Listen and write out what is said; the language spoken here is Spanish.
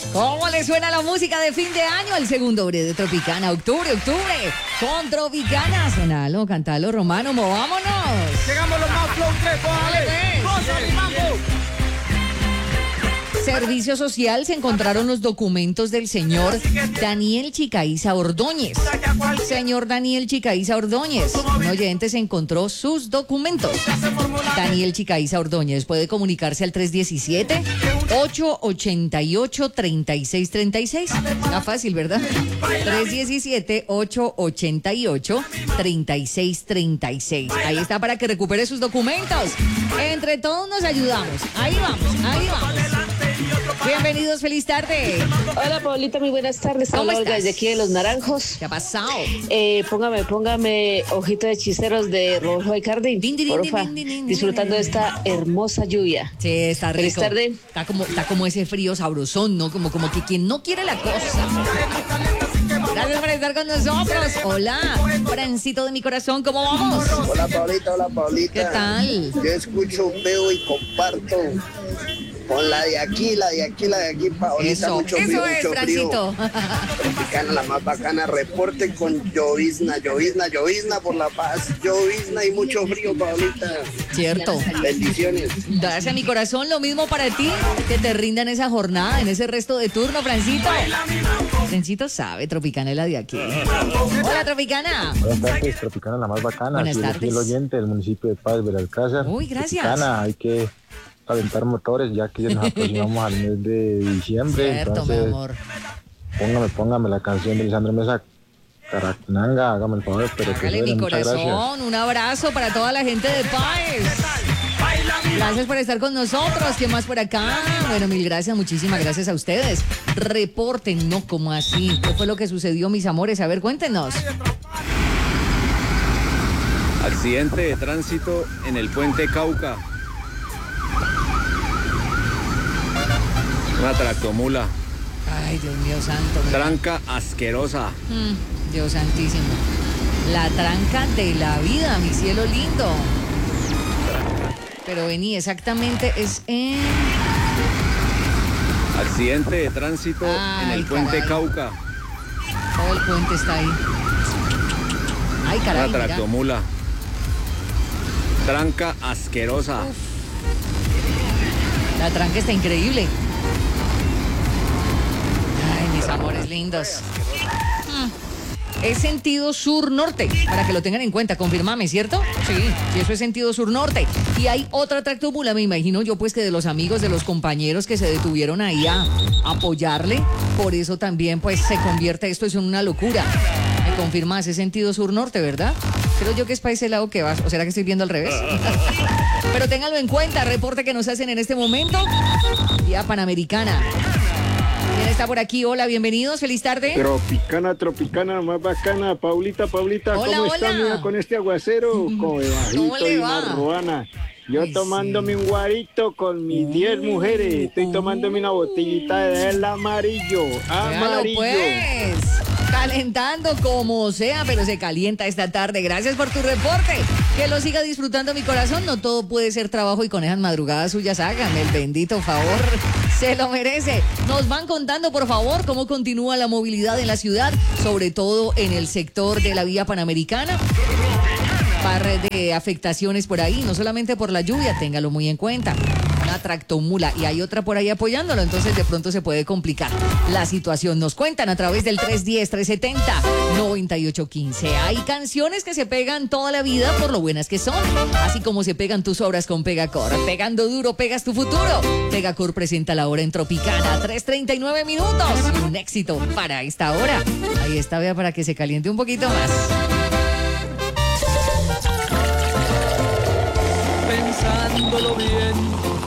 ¿Cómo le suena la música de fin de año? El segundo hombre de Tropicana, octubre, con Tropicana. Sonalo, cantalo, Romano, movámonos. Llegamos los más flow 3, dale. ¡Cosa, mi mambo! Servicio Social se encontraron los documentos del señor Daniel Chicaiza Ordóñez. Señor Daniel Chicaiza Ordóñez, un oyente se encontró sus documentos. Daniel Chicaiza Ordóñez puede comunicarse al 317-888-3636. Está fácil, ¿verdad? 317-888-3636. Ahí está para que recupere sus documentos. Entre todos nos ayudamos. Ahí vamos. Bienvenidos, feliz tarde. Hola, Paulita, muy buenas tardes. ¿Cómo Olga, estás? desde aquí de Los Naranjos. ¿Qué ha pasado? Póngame Ojito de Hechiceros de Rodolfo Icardi, porfa, disfrutando de esta hermosa lluvia. Sí, está rico. Feliz tarde. Está como ese frío sabrosón, ¿no? Como que quien no quiere la cosa. Gracias por estar con nosotros. Hola, Francito de mi corazón, ¿cómo vamos? Hola Paulita. ¿Qué tal? Yo escucho, veo y comparto con la de aquí, Paulita. Eso mucho es, frío. Francito. Tropicana, la más bacana, reporte con llovizna por La Paz, llovizna y mucho frío, Paulita. Cierto. Bendiciones. Gracias a mi corazón, lo mismo para ti, que te rindan esa jornada, en ese resto de turno, Francito. Francito sabe, Tropicana es la de aquí. Hola, Tropicana. Buenas tardes, Tropicana, la más bacana. Buenas Soy tardes. el oyente del municipio de Paz, Belalcázar. Uy, gracias. Tropicana, hay que calentar motores ya que ya nos aproximamos al mes de diciembre. Cierto, mi Entonces, amor. póngame la canción de Lisandro Mesa, Caracananga, hágame el favor, pero que Dale, suene. mi Muchas gracias. corazón, un abrazo para toda la gente de Páez. Gracias por estar con nosotros. ¿Qué más por acá? Bueno, mil gracias, muchísimas gracias a ustedes. Reporten, no como así. ¿Qué fue lo que sucedió, mis amores? A ver, cuéntenos. Accidente de tránsito en el puente Cauca. Una tractomula. Ay, Dios mío santo. mira. Tranca asquerosa. Dios santísimo. La tranca de la vida, mi cielo lindo. Pero vení, exactamente es en... Accidente de tránsito en el Ay, puente caray. Cauca. Todo el puente está ahí. Ay, caray, Una mira. tractomula. Tranca asquerosa. La tranca está increíble. Ay, mis amores lindos. Es sentido sur-norte, para que lo tengan en cuenta, confirmame, ¿cierto? Sí, eso es sentido sur-norte. Y hay otra tractomula, me imagino yo, pues que de los amigos, de los compañeros que se detuvieron ahí a apoyarle, por eso también pues se convierte esto en una locura. Me confirmas, es sentido sur-norte, ¿verdad? Creo yo que es para ese lado que vas, o será que estoy viendo al revés. Pero ténganlo en cuenta, reporte que nos hacen en este momento, vía Panamericana. ¿Quién está por aquí? Hola, bienvenidos, feliz tarde. Tropicana, más bacana. Paulita, Hola, ¿cómo está, hola. mija, con este aguacero? Como de ¿Cómo bajito le y va? marruana. Yo Ay, tomándome sí. un guarito con mis 10 mujeres. Estoy tomándome una botellita de amarillo. Véalo, pues. Calentando como sea, pero se calienta esta tarde. Gracias por tu reporte. Que lo siga disfrutando mi corazón. No todo puede ser trabajo y con esas madrugadas suyas háganme el bendito favor. Se lo merece. Nos van contando, por favor, cómo continúa la movilidad en la ciudad, sobre todo en el sector de la vía Panamericana. Par de afectaciones por ahí, no solamente por la lluvia, téngalo muy en cuenta. Una tractomula y hay otra por ahí apoyándolo, entonces de pronto se puede complicar la situación. Nos cuentan a través del 310-370-9815. Hay canciones que se pegan toda la vida por lo buenas que son, así como se pegan tus obras con Pegacor. Pegando duro, pegas tu futuro. Pegacor presenta la hora en Tropicana, 3:39 minutos. Un éxito para esta hora. Ahí está, vea, para que se caliente un poquito más. Pensándolo bien,